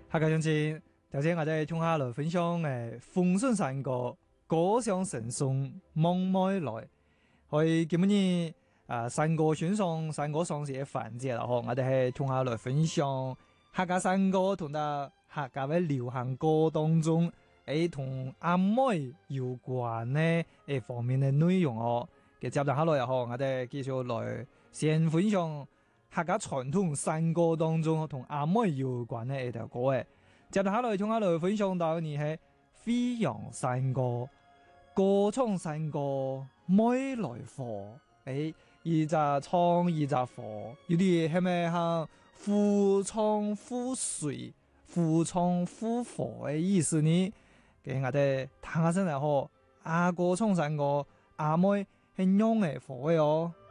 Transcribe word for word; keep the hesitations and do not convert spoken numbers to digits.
客家鄉親，頭先我哋從下來分享誒風順山歌，歌聲神送夢妹來。喺今日啊山歌選上山歌上是嘅環節啦，嗬，我哋係從下來分享客家山歌同埋客家嘅流行歌當中，誒同阿妹有關呢誒方面嘅內容哦。嘅接住下來又嗬，我哋繼續來先分享客家傳統山歌當中同阿妹有關嘅一條歌誒。接住下來從下來分享到你係飛揚山歌，歌唱山歌妹來火，誒，二扎唱二扎火，有啲係咪係互唱互水、互唱互火嘅意思呢？嘅我哋聽下先嚟嗬，阿歌唱山歌，阿妹係釀嘅火嘅哦。